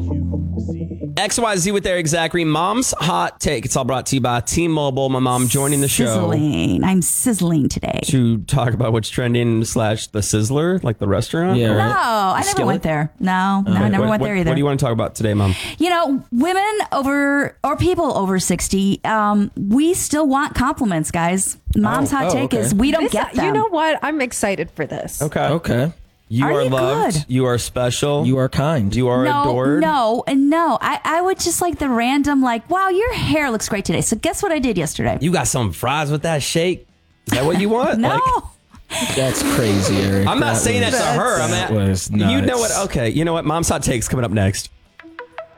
XYZ with Eric Zachary. Mom's Hot Take. It's all brought to you by T-Mobile. My mom joining the show. Sizzling. I'm sizzling today. To talk about what's trending / the Sizzler, like the restaurant? No, right. I never went there. No, I never went there either. What do you want to talk about today, Mom? You know, women over or people over 60, we still want compliments, guys. Mom's hot take okay. is we don't get them. You know what? I'm excited for this. Okay. You Are are you loved. good? You are special. You are kind. You are adored. No. I would just like the random, like, wow, your hair looks great today. So guess what I did yesterday? You got some fries with that shake? Is that what you want? No. That's crazy, Eric. I'm not saying that to her. that was nuts. You know what? Okay. You know what? Mom's Hot Take's coming up next.